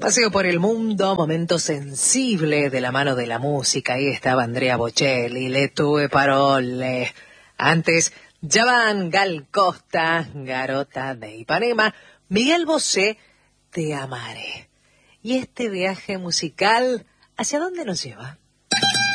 Paseo por el mundo, momento sensible de la mano de la música. Ahí estaba Andrea Bocelli, Le tue parole. Antes, Javan Gal Costa, Garota de Ipanema, Miguel Bosé, Te amaré. ¿Y este viaje musical hacia dónde nos lleva?